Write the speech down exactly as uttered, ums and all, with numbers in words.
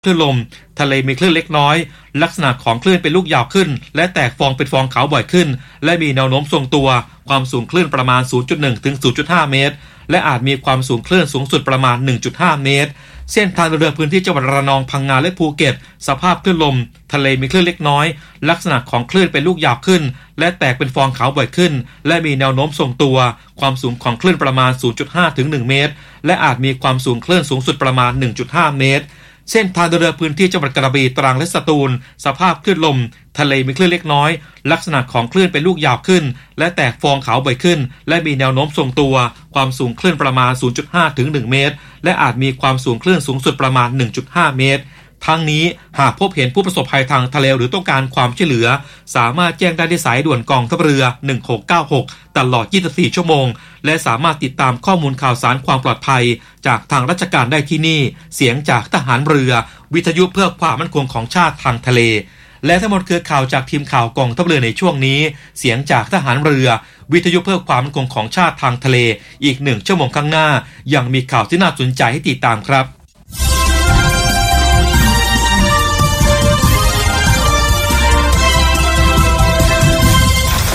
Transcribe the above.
คลื่นลมทะเลมีคลื่นเล็กน้อยลักษณะของคลื่นเป็นลูกยาวขึ้นและแตกฟองเป็นฟองขาวบ่อยขึ้นและมีแนวโน้มทรงตัวความสูงคลื่นประมาณ ศูนย์จุดหนึ่ง ถึง ศูนย์จุดห้า เมตรและอาจมีความสูงคลื่นสูงสุดประมาณ หนึ่งจุดห้า เมตรเส้นทางเรือพื้นที่จังหวัดระนองพังงาและภูเก็ตสภาพคลื่นลมทะเลมีคลื่นเล็กน้อยลักษณะของคลื่นเป็นลูกยาวขึ้นและแตกเป็นฟองขาวบ่อยขึ้นและมีแนวโน้มทรงตัวความสูงของคลื่นประมาณ ศูนย์จุดห้า ถึง หนึ่ง เมตรและอาจมีความสูงคลื่นสูงสุดประมาณ หนึ่งจุดห้า เมตรเส้นทางเรือพื้นที่จังหวัดกระบี่ตรังและสตูลสภาพคลื่นลมทะเลมีคลื่นเล็กน้อยลักษณะของคลื่นเป็นลูกยาวขึ้นและแตกฟองขาวบ่อยขึ้นและมีแนวโน้มทรงตัวความสูงคลื่นประมาณ ศูนย์จุดห้า ถึง หนึ่ง เมตรและอาจมีความสูงคลื่นสูงสุดประมาณ หนึ่งจุดห้า เมตรทั้งนี้หากพบเห็นผู้ประสบภัยทางทะเลหรือต้องการความช่วยเหลือสามารถแจ้งได้ที่สายด่วนกองทัพเรือหนึ่งหกเก้าหกตลอดยี่สิบสี่ชั่วโมงและสามารถติดตามข้อมูลข่าวสารความปลอดภัยจากทางราชการได้ที่นี่เสียงจากทหารเรือวิทยุเพื่อความมั่นคงของชาติทางทะเลและทั้งหมดคือข่าวจากทีมข่าวกองทัพเรือในช่วงนี้เสียงจากทหารเรือวิทยุเพื่อความมั่นคงของชาติทางทะเลอีกหนึ่งชั่วโมงข้างหน้ายังมีข่าวที่น่าสนใจให้ติดตามครับ